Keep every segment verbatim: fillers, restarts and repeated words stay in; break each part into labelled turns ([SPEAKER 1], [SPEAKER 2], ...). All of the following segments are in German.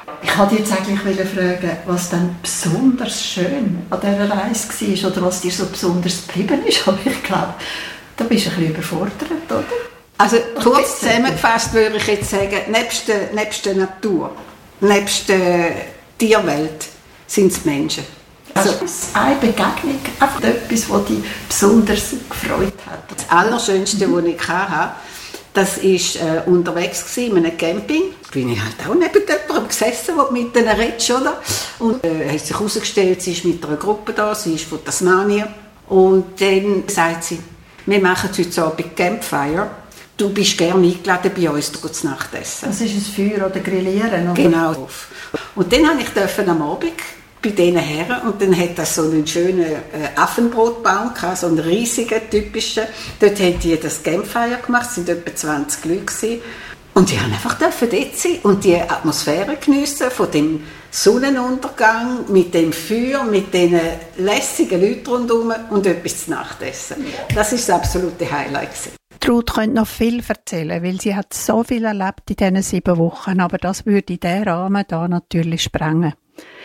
[SPEAKER 1] Ich wollte jetzt eigentlich fragen, was dann besonders schön an dieser Reise war oder was dir so besonders geblieben ist. Aber ich glaube, da bist du ein bisschen überfordert, oder?
[SPEAKER 2] Also kurz zusammengefasst würde ich jetzt sagen, nebst der, nebst der Natur, nebst der Tierwelt sind es Menschen.
[SPEAKER 1] Also eine Begegnung, einfach etwas, das dich besonders gefreut hat.
[SPEAKER 2] Das Allerschönste, was ich hatte, das war äh, unterwegs in einem Camping. Da bin ich halt auch neben jemandem gesessen, der mit denen redest, oder? Und äh, hat sich herausgestellt, sie ist mit einer Gruppe da, sie ist von Tasmanien. Und dann sagt sie, wir machen heute Abend Campfire. Du bist gerne eingeladen bei uns zu Nacht essen.
[SPEAKER 1] Das ist ein Feuer oder Grillieren, oder?
[SPEAKER 2] Genau. Und dann durfte ich am Abend bei diesen Herren und dann hat das so einen schönen äh, Affenbrotbaum gehabt, so einen riesigen, typischen. Dort haben die das Campfire gemacht, es waren etwa zwanzig Leute gewesen. Und die haben einfach dort sein und die Atmosphäre geniessen von dem Sonnenuntergang, mit dem Feuer, mit diesen lässigen Leuten rundherum und etwas zu Nacht essen. Das war das absolute Highlight gewesen.
[SPEAKER 3] Ruth könnte noch viel erzählen, weil sie hat so viel erlebt in diesen sieben Wochen, aber das würde diesen Rahmen hier natürlich sprengen.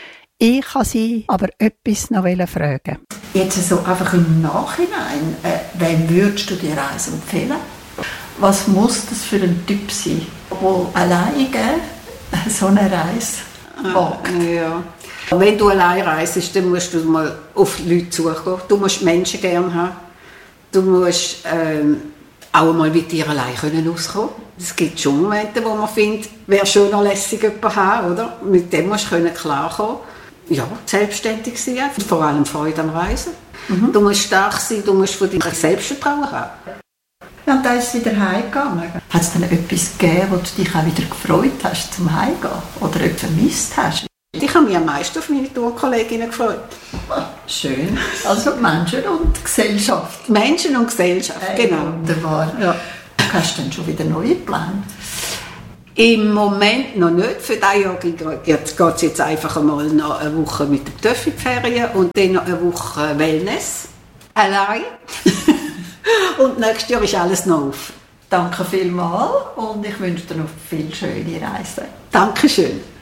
[SPEAKER 3] Ich kann Sie aber etwas noch fragen.
[SPEAKER 1] Jetzt so einfach im Nachhinein, äh, wem würdest du die Reise empfehlen? Was muss das für ein Typ sein, der alleine so eine Reise wagt?
[SPEAKER 2] Ah, ja. Wenn du allein reist, dann musst du mal auf Leute suchen. Du musst Menschen gerne haben. Du musst ähm, auch mal mit dir allein können auskommen. Es gibt schon Momente, wo man findet, wäre schon noch lässig jemanden haben, oder? Mit dem musst du klarkommen. Ja, selbstständig sein, vor allem Freude am Reisen. Mhm. Du musst stark sein, du musst von dir Selbstvertrauen haben.
[SPEAKER 1] Ja, und dann ist es wieder heimgegangen. Hat es dann etwas gegeben, wo du dich auch wieder gefreut hast zum Heimgehen? Oder etwas vermisst hast?
[SPEAKER 2] Ich habe mich am meisten auf meine Tourkolleginnen gefreut.
[SPEAKER 1] Schön. Also Menschen und Gesellschaft.
[SPEAKER 2] Menschen und Gesellschaft, hey, genau.
[SPEAKER 1] Wunderbar. Ja. Hast du dann schon wieder neue Pläne?
[SPEAKER 2] Im Moment noch nicht. Für dieses Jahr geht es jetzt einfach einmal noch eine Woche mit dem Töffi in die Ferien und dann noch eine Woche Wellness. Allein. Und nächstes Jahr ist alles noch auf.
[SPEAKER 1] Danke vielmals und ich wünsche dir noch viele schöne Reisen.
[SPEAKER 2] Dankeschön.